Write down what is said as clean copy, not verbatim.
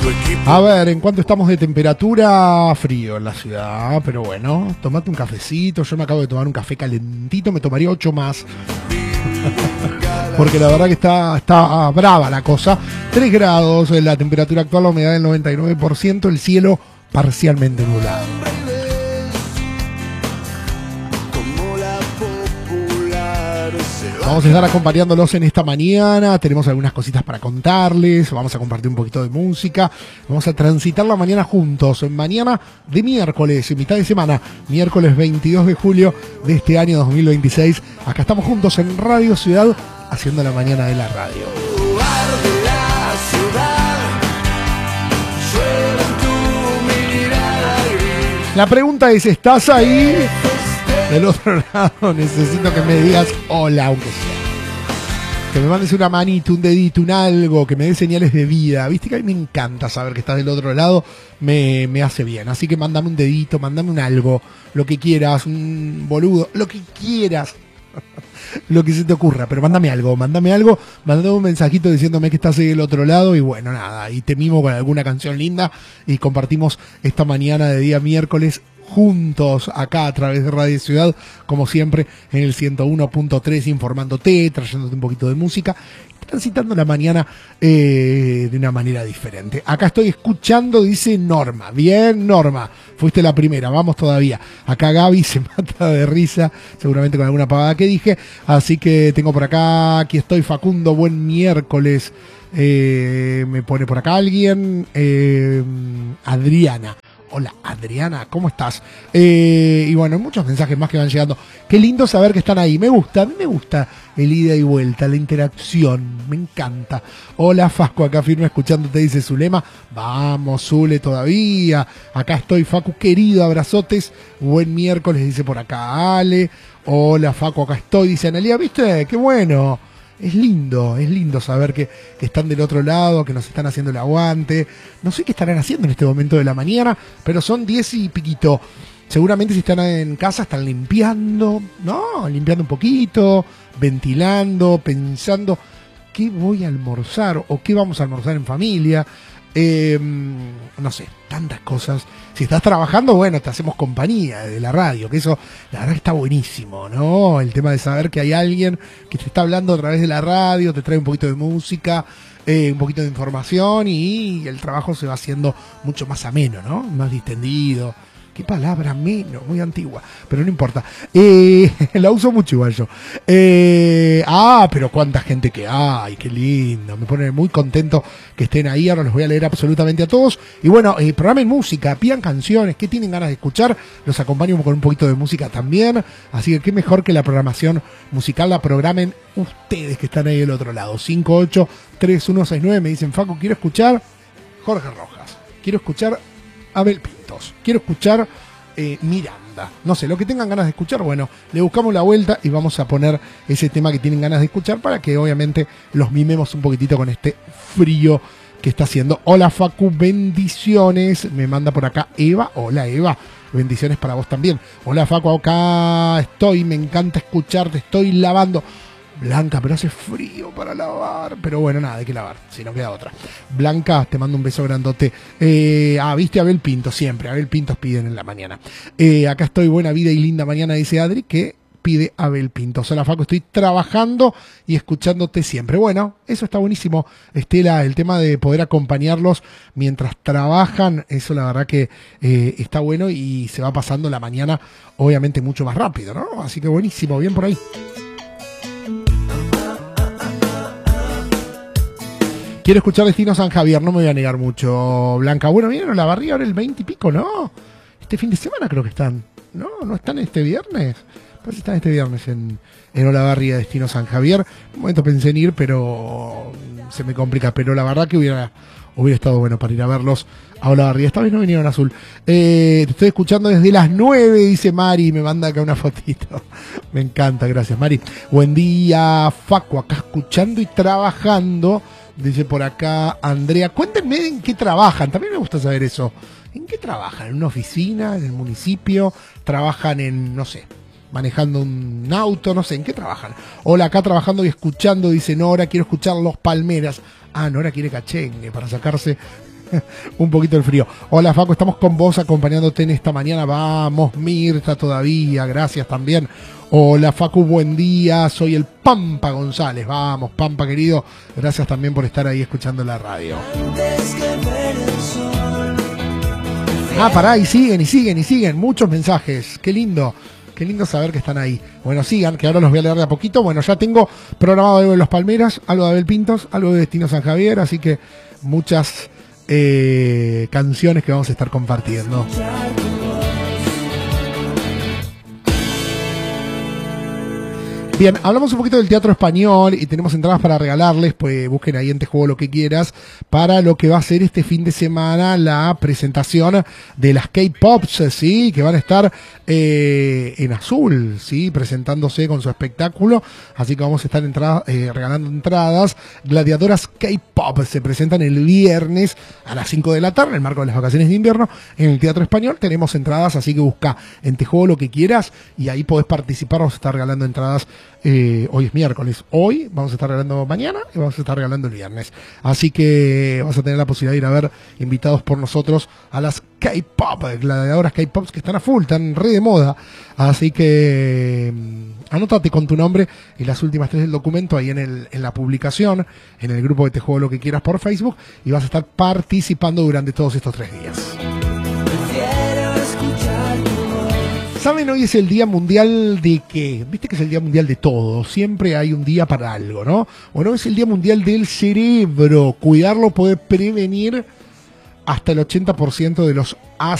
A ver, en cuanto estamos de temperatura, frío en la ciudad, pero bueno, tomate un cafecito. Yo me acabo de tomar un café calentito, me tomaría 8 más. Porque la verdad que está brava la cosa. 3 grados, la temperatura actual, la humedad del 99%, el cielo parcialmente nublado. Vamos a estar acompañándolos en esta mañana. Tenemos algunas cositas para contarles. Vamos a compartir un poquito de música. Vamos a transitar la mañana juntos. Mañana de miércoles, en mitad de semana. Miércoles 22 de julio de este año 2026. Acá estamos juntos en Radio Ciudad, haciendo la mañana de la radio. La pregunta es, ¿estás ahí? Del otro lado, necesito que me digas hola, aunque sea. Que me mandes una manito, un dedito, un algo, que me des señales de vida. Viste que a mí me encanta saber que estás del otro lado, me hace bien. Así que mándame un dedito, mándame un algo, lo que quieras, un boludo, lo que quieras. Lo que se te ocurra, pero mándame un mensajito diciéndome que estás ahí del otro lado y bueno, nada, y te mimo con alguna canción linda y compartimos esta mañana de día miércoles juntos acá a través de Radio Ciudad, como siempre en el 101.3, informándote, trayéndote un poquito de música, transitando la mañana de una manera diferente. Acá estoy escuchando, dice Norma. Bien, Norma, fuiste la primera, vamos todavía. Acá Gaby se mata de risa, seguramente con alguna pavada que dije, así que tengo por acá, aquí estoy, Facundo, buen miércoles. Me pone por acá alguien, Adriana. Hola Adriana, ¿cómo estás? Y bueno, muchos mensajes más que van llegando. Qué lindo saber que están ahí. A mí me gusta el ida y vuelta, la interacción, me encanta. Hola Facu, acá firme escuchándote, dice Zulema. Vamos, Zule, todavía. Acá estoy, Facu, querido, abrazotes. Buen miércoles, dice por acá Ale. Hola Facu, acá estoy, dice Analia. ¿Viste? Qué bueno. Es lindo saber que están del otro lado, que nos están haciendo el aguante. No sé qué estarán haciendo en este momento de la mañana, pero son 10 y piquito. Seguramente si están en casa están limpiando, ¿no? Limpiando un poquito, ventilando, pensando qué voy a almorzar o qué vamos a almorzar en familia. No sé, tantas cosas. Si estás trabajando, bueno, te hacemos compañía de la radio, que eso la verdad está buenísimo, ¿no? El tema de saber que hay alguien que te está hablando a través de la radio, te trae un poquito de música, un poquito de información y el trabajo se va haciendo mucho más ameno, ¿no? Más distendido. Qué palabra menos, muy antigua, pero no importa. La uso mucho igual yo. Pero cuánta gente que hay, qué lindo. Me pone muy contento que estén ahí. Ahora los voy a leer absolutamente a todos. Y bueno, programen música, pidan canciones, ¿qué tienen ganas de escuchar? Los acompaño con un poquito de música también. Así que qué mejor que la programación musical la programen ustedes que están ahí del otro lado. 583169 me dicen, Facu, quiero escuchar Jorge Rojas. Quiero escuchar Abel Pintos. Quiero escuchar Miranda. No sé, lo que tengan ganas de escuchar, bueno, le buscamos la vuelta y vamos a poner ese tema que tienen ganas de escuchar para que obviamente los mimemos un poquitito con este frío que está haciendo. Hola Facu, bendiciones. Me manda por acá Eva. Hola Eva, bendiciones para vos también. Hola Facu, acá estoy, me encanta escucharte, estoy lavando. Blanca, pero hace frío para lavar. Pero bueno, nada, hay que lavar, si no queda otra. Blanca, te mando un beso grandote. Viste Abel Pinto, siempre. Abel Pintos piden en la mañana. Acá estoy, buena vida y linda mañana, dice Adri, que pide Abel Pintos. Hola Facu, estoy trabajando y escuchándote siempre. Bueno, eso está buenísimo, Estela, el tema de poder acompañarlos mientras trabajan, eso la verdad que está bueno y se va pasando la mañana, obviamente, mucho más rápido, ¿no? Así que buenísimo, bien por ahí. Quiero escuchar Destino San Javier, no me voy a negar mucho, Blanca. Bueno, vienen a la barriga ahora el 20 y pico, ¿no? Este fin de semana creo que están. ¿No están este viernes? Pues están este viernes en Olavarría, Destino San Javier. Un momento pensé en ir, pero se me complica. Pero la verdad que hubiera estado bueno para ir a verlos a Olavarría. Esta vez no vinieron azul. Te estoy escuchando desde las 9, dice Mari. Me manda acá una fotito. Me encanta, gracias Mari. Buen día, Facu, acá escuchando y trabajando. Dice por acá Andrea, cuéntenme en qué trabajan, también me gusta saber eso. ¿En qué trabajan? ¿En una oficina? ¿En el municipio? ¿Trabajan en, no sé, manejando un auto? No sé, ¿en qué trabajan? Hola, acá trabajando y escuchando, dice Nora, quiero escuchar Los Palmeras. Nora quiere cachengue para sacarse un poquito el frío. Hola Facu, estamos con vos acompañándote en esta mañana. Vamos, Mirta todavía, gracias también. Hola Facu, buen día, soy el Pampa González. Vamos, Pampa querido, gracias también por estar ahí escuchando la radio. Pará, y siguen, muchos mensajes, qué lindo saber que están ahí. Bueno, sigan, que ahora los voy a leer de a poquito. Bueno, ya tengo programado algo de Los Palmeras, algo de Abel Pintos, algo de Destino San Javier, así que muchas canciones que vamos a estar compartiendo. Bien, hablamos un poquito del teatro español y tenemos entradas para regalarles, pues busquen ahí en Te Juego Lo Que Quieras, para lo que va a ser este fin de semana la presentación de las K-Pops, ¿sí? Que van a estar en azul, ¿sí? Presentándose con su espectáculo, así que vamos a estar regalando entradas. Gladiadoras K-Pop se presentan el viernes a las 5 de la tarde, en el marco de las vacaciones de invierno, en el Teatro Español. Tenemos entradas, así que busca en Te Juego Lo Que Quieras y ahí podés participar. Vamos a estar regalando entradas. Hoy es miércoles, hoy vamos a estar regalando mañana y vamos a estar regalando el viernes, así que vas a tener la posibilidad de ir a ver, invitados por nosotros, a las K-Pop, gladiadoras K-Pops que están a full, están re de moda, así que anótate con tu nombre y las últimas 3 del documento ahí en la publicación, en el grupo de Te Juego Lo Que Quieras por Facebook, y vas a estar participando durante todos estos 3 días. ¿Saben? Hoy es el Día Mundial de qué? Viste que es el Día Mundial de todo. Siempre hay un día para algo, ¿no? Bueno, es el Día Mundial del Cerebro. Cuidarlo puede prevenir hasta el 80% de los